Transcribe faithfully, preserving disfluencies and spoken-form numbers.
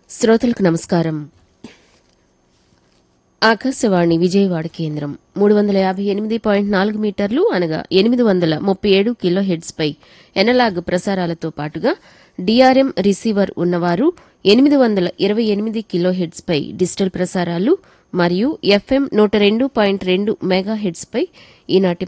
శ్రోతలకు నమస్కారం. ఆకాశవాణి విజయవాడ కేంద్రం మూడు వందల యాభై ఎనిమిది పాయింట్ నాలుగు మీటర్లు అనగా ఎనిమిది వందల ముప్పై ఏడు కిలో హెడ్స్ పై ఎనలాగ్ ప్రసారాలతో పాటుగా డిఆర్ఎం రిసీవర్ ఉన్నవారు ఎనిమిది వందల ఇరవై ఎనిమిది కిలో హెడ్స్ పై డిజిటల్ ప్రసారాలు మరియు ఎఫ్ఎం నూట రెండు పాయింట్ రెండు మెగా హెడ్స్ పై ఈనాటి